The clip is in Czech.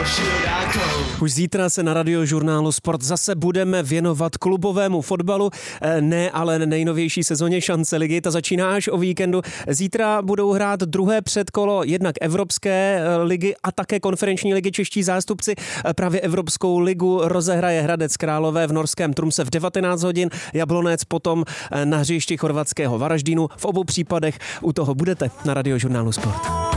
Už zítra se na Radiožurnálu Sport zase budeme věnovat klubovému fotbalu, ne ale nejnovější sezóně Šance ligy, ta začíná až o víkendu. Zítra budou hrát druhé předkolo jednak Evropské ligy a také konferenční ligy. Čeští zástupci právě Evropskou ligu rozehraje Hradec Králové v norském Trumse v 19 hodin, Jablonec potom na hřišti chorvatského Varaždínu. V obou případech u toho budete na Radiožurnálu Sport.